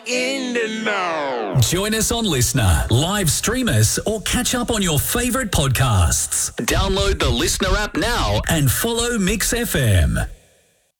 In the know. Join us on Listener, live stream us, or catch up on your favourite podcasts. Download the Listener app now and follow Mix FM.